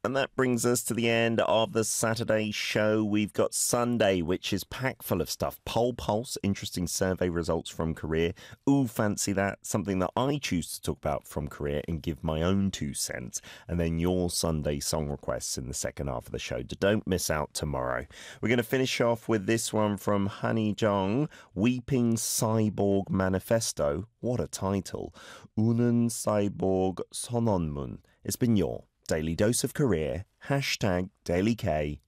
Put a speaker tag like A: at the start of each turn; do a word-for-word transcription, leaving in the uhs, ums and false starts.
A: And that brings us to the end of the Saturday show. We've got Sunday, which is packed full of stuff. Poll Pulse, interesting survey results from Korea. Ooh, fancy that. Something that I choose to talk about from Korea and give my own two cents. And then your Sunday song requests in the second half of the show. Don't miss out tomorrow. We're going to finish off with this one from Honey Jung, Weeping Cyborg Manifesto. What a title. 우는 사이보그 선언문. It's been your Daily Dose of Korea, hashtag Daily K.